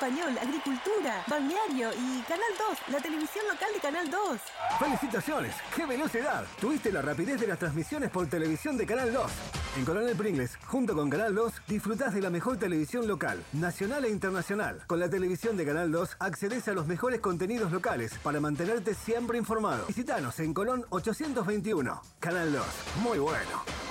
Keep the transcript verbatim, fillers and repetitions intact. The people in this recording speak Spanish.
español, agricultura, balneario y Canal dos, la televisión local de Canal dos. ¡Felicitaciones! ¡Qué velocidad! Tuviste la rapidez de las transmisiones por televisión de Canal dos. En Coronel Pringles, junto con Canal dos, disfrutás de la mejor televisión local, nacional e internacional. Con la televisión de Canal dos, accedes a los mejores contenidos locales para mantenerte siempre informado. Visítanos en Colón ochocientos veintiuno. Canal dos, muy bueno.